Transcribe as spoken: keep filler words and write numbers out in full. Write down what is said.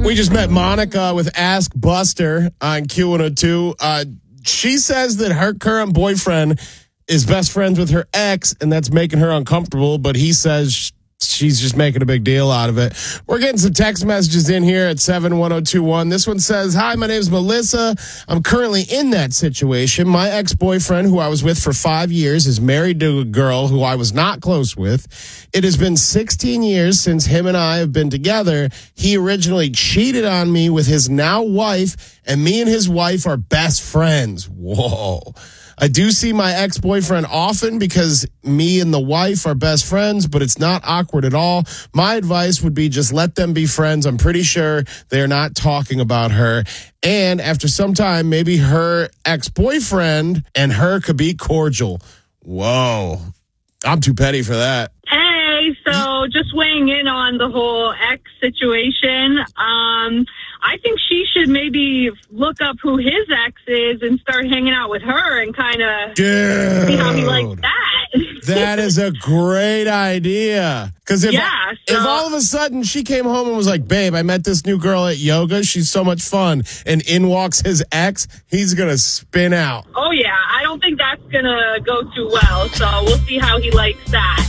We just met Monica with Ask Buster on Q one oh two. Uh, she says that her current boyfriend is best friends with her ex, and that's making her uncomfortable, but he says she's just making a big deal out of it. We're getting some text messages in here at seven one zero two one. This one says, hi, my name is Melissa. I'm currently in that situation. My ex-boyfriend, who I was with for five years, is married to a girl who I was not close with. It has been sixteen years since him and I have been together. He originally cheated on me with his now wife, and me and his wife are best friends. Whoa. I do see my ex-boyfriend often because me and the wife are best friends, but it's not awkward at all. My advice would be just let them be friends. I'm pretty sure they're not talking about her. And after some time, maybe her ex-boyfriend and her could be cordial. Whoa. I'm too petty for that. Hey, so just weighing in on the whole ex situation. Um, I think she should maybe look up who his ex is and start hanging out with her and kind of see how he likes that. That is a great idea. Because if, yeah, so, if all of a sudden she came home and was like, babe, I met this new girl at yoga. She's so much fun. And in walks his ex, he's going to spin out. Oh, yeah. I don't think that's going to go too well. So we'll see how he likes that.